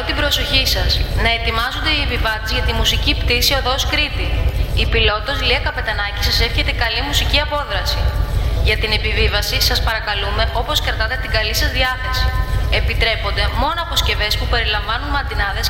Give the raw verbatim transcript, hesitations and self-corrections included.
Παρακαλώ την προσοχή σας. Να ετοιμάζονται οι επιβάτες για τη μουσική πτήση οδός Κρήτη. Η πιλότος Λία Καπετανάκη σας εύχεται καλή μουσική απόδραση. Για την επιβίβαση σας παρακαλούμε όπως κρατάτε την καλή σας διάθεση. Επιτρέπονται μόνο αποσκευές που περιλαμβάνουν μαντινάδες